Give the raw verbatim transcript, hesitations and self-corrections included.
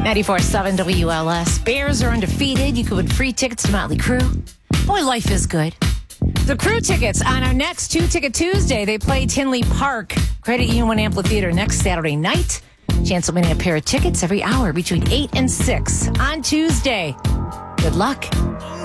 ninety-four point seven W L S. Bears are undefeated. You could win free tickets to Motley Crue. Boy, life is good. The Crew tickets on our next Two Ticket Tuesday. They play Tinley Park, Credit Union One Amphitheater next Saturday night. Chance of winning a pair of tickets every hour between eight and six on Tuesday. Good luck.